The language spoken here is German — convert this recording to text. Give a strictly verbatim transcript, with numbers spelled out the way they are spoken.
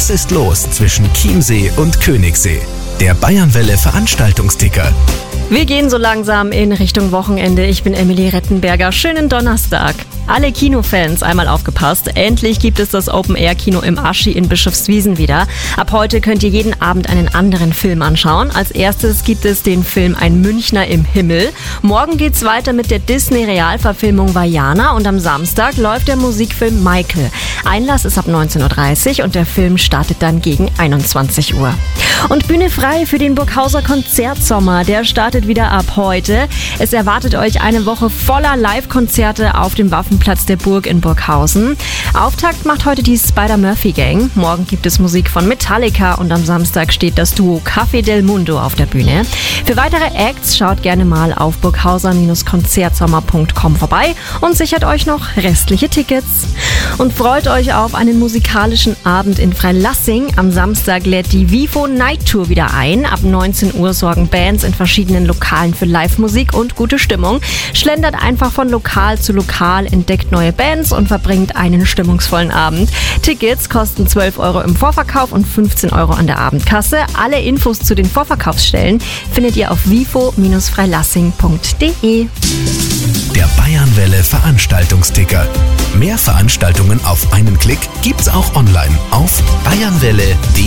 Was ist los zwischen Chiemsee und Königssee? Der Bayernwelle Veranstaltungsticker. Wir gehen so langsam in Richtung Wochenende. Ich bin Emily Rettenberger. Schönen Donnerstag. Alle Kinofans, einmal aufgepasst. Endlich gibt es das Open-Air-Kino im Aschi in Bischofswiesen wieder. Ab heute könnt ihr jeden Abend einen anderen Film anschauen. Als erstes gibt es den Film Ein Münchner im Himmel. Morgen geht's weiter mit der Disney-Realverfilmung Vaiana und am Samstag läuft der Musikfilm Michael. Einlass ist ab neunzehn Uhr dreißig und der Film startet dann gegen einundzwanzig Uhr. Und Bühne frei für den Burghauser Konzertsommer. Der startet wieder ab heute. Es erwartet euch eine Woche voller Live-Konzerte auf dem Waffenplatz der Burg in Burghausen. Auftakt macht heute die Spider-Murphy-Gang. Morgen gibt es Musik von Metallica und am Samstag steht das Duo Café del Mundo auf der Bühne. Für weitere Acts schaut gerne mal auf burghauser Konzertsommer punkt com vorbei und sichert euch noch restliche Tickets. Und freut euch auf einen musikalischen Abend in Freilassing. Am Samstag lädt die Vivo Night Tour wieder ein. Ab neunzehn Uhr sorgen Bands in verschiedenen Lokalen für Live-Musik und gute Stimmung. Schlendert einfach von Lokal zu Lokal, entdeckt neue Bands und verbringt einen stimmungsvollen Abend. Tickets kosten zwölf Euro im Vorverkauf und fünfzehn Euro an der Abendkasse. Alle Infos zu den Vorverkaufsstellen findet ihr auf vivo freilassing punkt de. Der Bayernwelle Veranstaltungsticker. Mehr Veranstaltungen auf einen Klick gibt's auch online auf bayernwelle punkt de.